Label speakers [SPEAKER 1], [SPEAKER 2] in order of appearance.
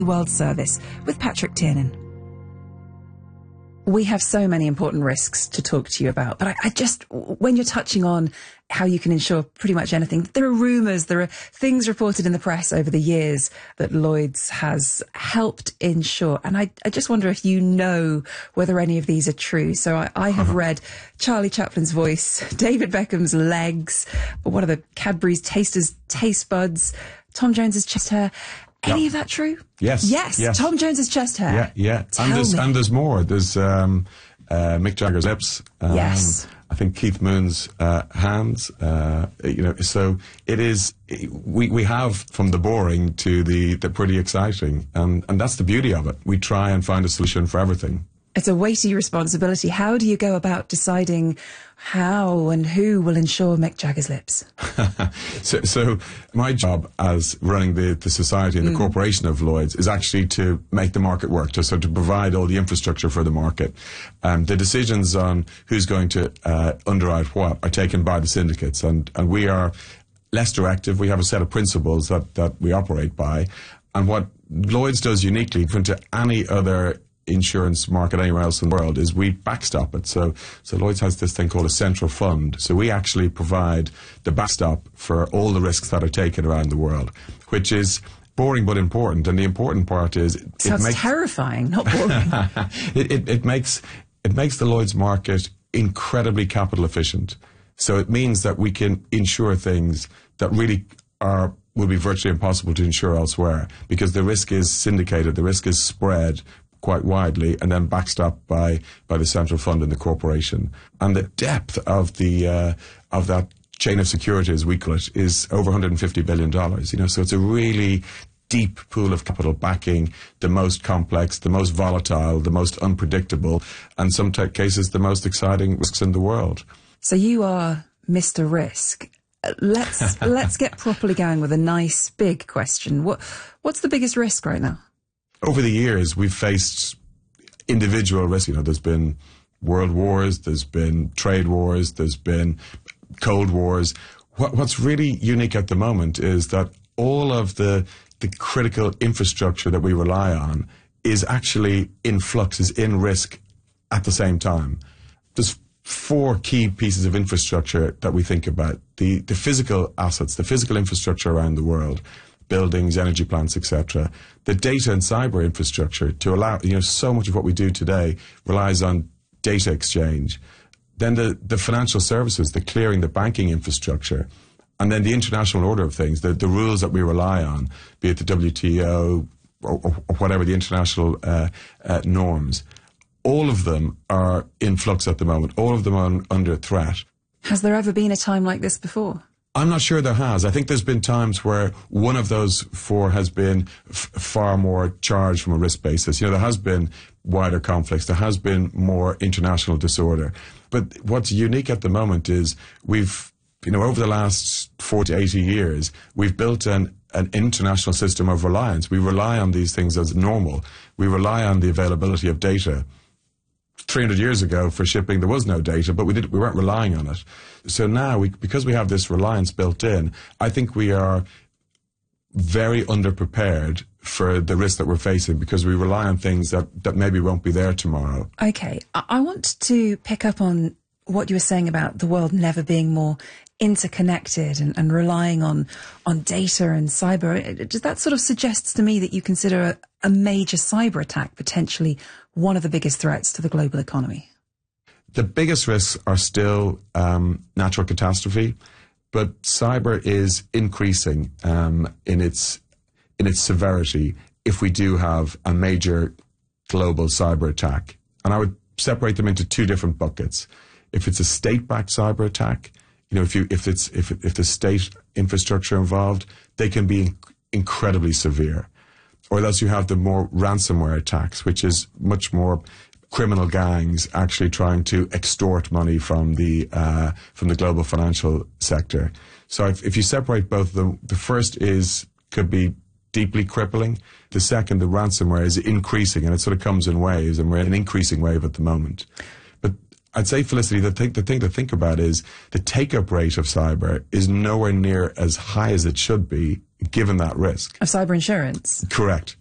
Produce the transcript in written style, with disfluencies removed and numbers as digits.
[SPEAKER 1] World Service with Patrick Tiernan. We have so many important risks to talk to you about, but I just, when you're touching on how you can insure pretty much anything, there are rumours, there are things reported in the press over the years that Lloyds has helped insure. And I just wonder if you know whether any of these are true. So I have read Charlie Chaplin's voice, David Beckham's legs, what are the Cadbury's Taster's taste buds, Tom Jones's chest hair. Any of that true?
[SPEAKER 2] Yes.
[SPEAKER 1] Yes. Tom Jones's chest hair.
[SPEAKER 2] Yeah. And there's more. There's Mick Jagger's lips.
[SPEAKER 1] Yes.
[SPEAKER 2] I think Keith Moon's hands. So it is. We have from the boring to the pretty exciting, and that's the beauty of it. We try and find a solution for everything.
[SPEAKER 1] It's a weighty responsibility. How do you go about deciding how and who will insure Mick Jagger's lips?
[SPEAKER 2] So my job as running the society and the corporation of Lloyds is actually to make the market work, to provide all the infrastructure for the market. The decisions on who's going to underwrite what are taken by the syndicates, and we are less directive. We have a set of principles that we operate by. And what Lloyds does uniquely different to any other insurance market anywhere else in the world is we backstop it. So Lloyds has this thing called a central fund. So we actually provide the backstop for all the risks that are taken around the world, which is boring but important. And the important part is
[SPEAKER 1] it sounds terrifying, not boring.
[SPEAKER 2] it makes the Lloyds market incredibly capital efficient. So it means that we can insure things that really will be virtually impossible to insure elsewhere, because the risk is syndicated, the risk is spread quite widely, and then backstopped by the central fund and the corporation. And the depth of that chain of security, as we call it, is over $150 billion. So it's a really deep pool of capital backing the most complex, the most volatile, the most unpredictable, and some cases the most exciting risks in the world.
[SPEAKER 1] So you are Mr. Risk. Let's get properly going with a nice big question. What's the biggest risk right now?
[SPEAKER 2] Over the years, we've faced individual risks. There's been world wars, there's been trade wars, there's been cold wars. What's really unique at the moment is that all of the critical infrastructure that we rely on is actually in flux, is in risk at the same time. There's four key pieces of infrastructure that we think about. The physical assets, the physical infrastructure around the world, buildings, energy plants, etc. The data and cyber infrastructure to allow, so much of what we do today relies on data exchange. Then the financial services, the clearing, the banking infrastructure, and then the international order of things, the rules that we rely on, be it the WTO or whatever, the international norms. All of them are in flux at the moment. All of them are under threat.
[SPEAKER 1] Has there ever been a time like this before?
[SPEAKER 2] I'm not sure there has. I think there's been times where one of those four has been far more charged from a risk basis. There has been wider conflicts. There has been more international disorder. But what's unique at the moment is we've, over the last 40 to 80 years, we've built an international system of reliance. We rely on these things as normal. We rely on the availability of data. 300 years ago for shipping, there was no data, but we weren't relying on it. So now, because we have this reliance built in, I think we are very underprepared for the risk that we're facing, because we rely on things that maybe won't be there tomorrow.
[SPEAKER 1] Okay, I want to pick up on what you were saying about the world never being more interconnected and relying on data and cyber. Does that sort of suggests to me that you consider a major cyber attack potentially one of the biggest threats to the global economy?
[SPEAKER 2] The biggest risks are still natural catastrophe, but cyber is increasing in its severity if we do have a major global cyber attack. And I would separate them into two different buckets. If it's a state-backed cyber attack, if the state infrastructure involved, they can be incredibly severe. Or else you have the more ransomware attacks, which is much more criminal gangs actually trying to extort money from the global financial sector. So if you separate both of them, the first could be deeply crippling. The second, the ransomware, is increasing, and it sort of comes in waves, and we're in an increasing wave at the moment. But I'd say, Felicity, the thing to think about is the take-up rate of cyber is nowhere near as high as it should be, given that risk.
[SPEAKER 1] Of cyber insurance?
[SPEAKER 2] Correct.